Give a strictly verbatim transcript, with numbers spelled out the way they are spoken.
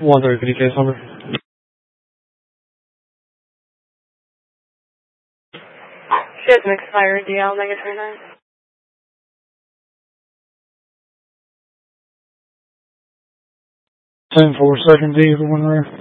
one thirty fifty case number. She has an expired D L, negative twenty-nine. ten four second D for one there.